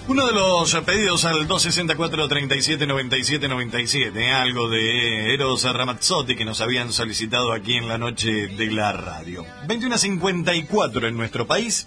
Uno de los pedidos al 264-3797-97, algo de Eros Ramazzotti que nos habían solicitado aquí en la noche de la radio. 21:54 en nuestro país.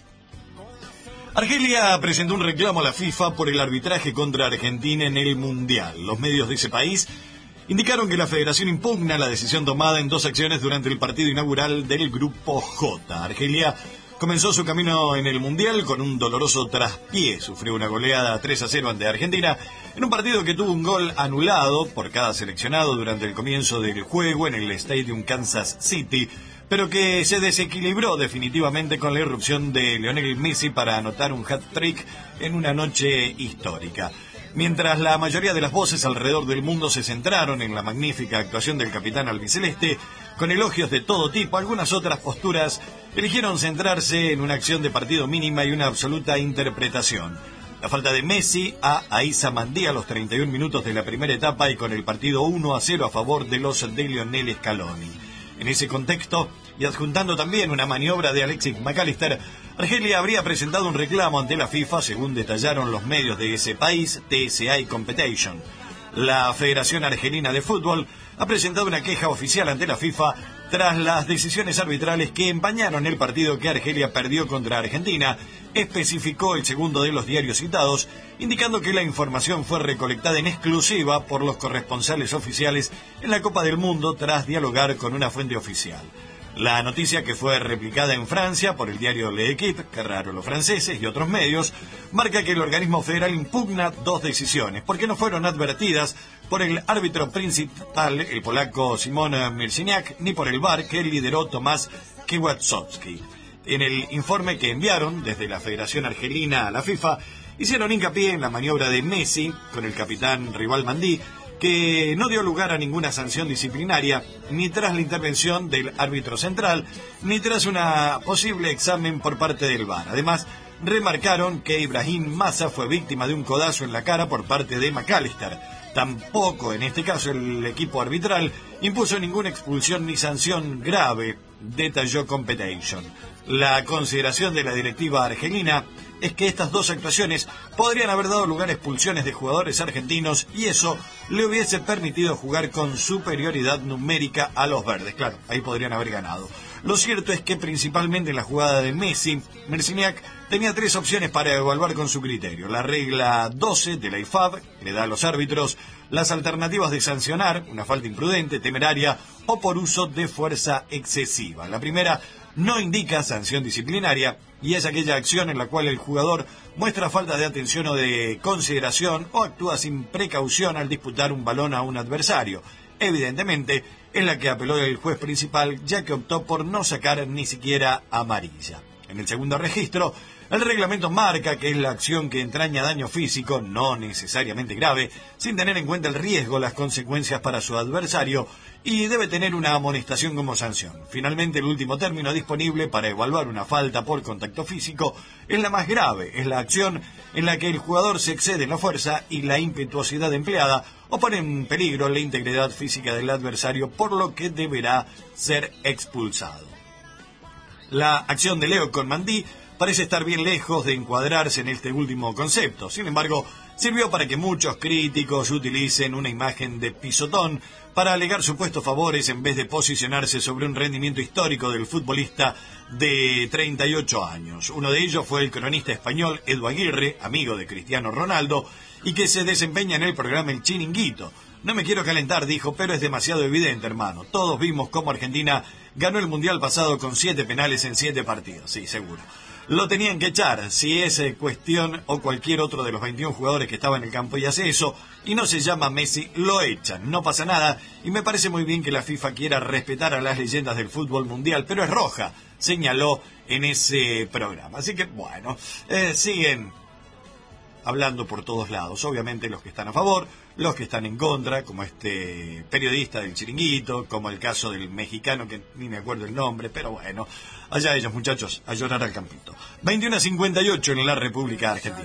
Argelia presentó un reclamo a la FIFA por el arbitraje contra Argentina en el Mundial. Los medios de ese país indicaron que la federación impugna la decisión tomada en dos acciones durante el partido inaugural del Grupo J. Argelia comenzó su camino en el Mundial con un doloroso traspié. Sufrió una goleada 3-0 ante Argentina en un partido que tuvo un gol anulado por cada seleccionado durante el comienzo del juego en el Stadium Kansas City, pero que se desequilibró definitivamente con la irrupción de Lionel Messi para anotar un hat-trick en una noche histórica. Mientras la mayoría de las voces alrededor del mundo se centraron en la magnífica actuación del capitán albiceleste, con elogios de todo tipo, algunas otras posturas eligieron centrarse en una acción de partido mínima y una absoluta interpretación. La falta de Messi a Aissa Mandí a los 31 minutos de la primera etapa y con el partido 1-0 a favor de los de Lionel Scaloni. En ese contexto, y adjuntando también una maniobra de Alexis McAllister, Argelia habría presentado un reclamo ante la FIFA, según detallaron los medios de ese país, TSI Competition. La Federación Argelina de Fútbol ha presentado una queja oficial ante la FIFA tras las decisiones arbitrales que empañaron el partido que Argelia perdió contra Argentina, especificó el segundo de los diarios citados, indicando que la información fue recolectada en exclusiva por los corresponsales oficiales en la Copa del Mundo tras dialogar con una fuente oficial. La noticia, que fue replicada en Francia por el diario L'Équipe, que raro los franceses y otros medios, marca que el organismo federal impugna dos decisiones, porque no fueron advertidas por el árbitro principal, el polaco Szymon Marciniak, ni por el VAR que lideró Tomás Kwiatkowski. En el informe que enviaron desde la Federación Argelina a la FIFA, hicieron hincapié en la maniobra de Messi con el capitán rival Mandí, que no dio lugar a ninguna sanción disciplinaria, ni tras la intervención del árbitro central, ni tras un posible examen por parte del VAR. Además, remarcaron que Ibrahim Massa fue víctima de un codazo en la cara por parte de McAllister. Tampoco, en este caso, el equipo arbitral impuso ninguna expulsión ni sanción grave, detalló Competition. La consideración de la directiva argelina es que estas dos actuaciones podrían haber dado lugar a expulsiones de jugadores argentinos y eso le hubiese permitido jugar con superioridad numérica a los verdes. Claro, ahí podrían haber ganado. Lo cierto es que principalmente en la jugada de Messi, Marciniak tenía tres opciones para evaluar con su criterio. La regla 12 de la IFAB le da a los árbitros las alternativas de sancionar una falta imprudente, temeraria o por uso de fuerza excesiva. La primera no indica sanción disciplinaria y es aquella acción en la cual el jugador muestra falta de atención o de consideración o actúa sin precaución al disputar un balón a un adversario. Evidentemente, en la que apeló el juez principal, ya que optó por no sacar ni siquiera amarilla. En el segundo registro, el reglamento marca que es la acción que entraña daño físico, no necesariamente grave, sin tener en cuenta el riesgo, las consecuencias para su adversario, y debe tener una amonestación como sanción. Finalmente, el último término disponible para evaluar una falta por contacto físico es la más grave, es la acción en la que el jugador se excede en la fuerza y la impetuosidad empleada o pone en peligro la integridad física del adversario, por lo que deberá ser expulsado. La acción de Leo con Mandí parece estar bien lejos de encuadrarse en este último concepto. Sin embargo, sirvió para que muchos críticos utilicen una imagen de pisotón para alegar supuestos favores en vez de posicionarse sobre un rendimiento histórico del futbolista de 38 años. Uno de ellos fue el cronista español Edu Aguirre, amigo de Cristiano Ronaldo, y que se desempeña en el programa El Chiringuito. No me quiero calentar, dijo, pero es demasiado evidente, hermano. Todos vimos cómo Argentina ganó el Mundial pasado con 7 penales en 7 partidos. Sí, seguro. Lo tenían que echar, si es cuestión o cualquier otro de los 21 jugadores que estaba en el campo y hace eso, y no se llama Messi, lo echan, no pasa nada, y me parece muy bien que la FIFA quiera respetar a las leyendas del fútbol mundial, pero es roja, señaló en ese programa. Así que, bueno, siguen hablando por todos lados, obviamente los que están a favor, los que están en contra, como este periodista del Chiringuito, como el caso del mexicano, que ni me acuerdo el nombre, pero bueno, allá ellos, muchachos, a llorar al campito. 21:58 en la República Argentina.